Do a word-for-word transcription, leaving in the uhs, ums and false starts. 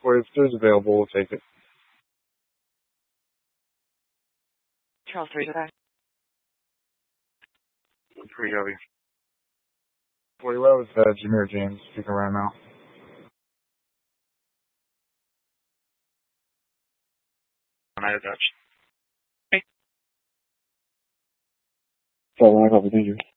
for you. If there's available, we'll take it. Charles three today. three W. forty well with uh, Jameer James speaking right now. I attached. Hey. So, I copy. Thank you.